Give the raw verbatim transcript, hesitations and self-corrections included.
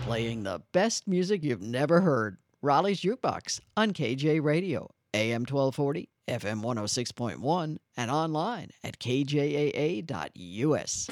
playing the best music you've never heard. Raleigh's Jukebox on K J Radio, A M twelve forty, F M one oh six point one, and online at K J A A dot U S.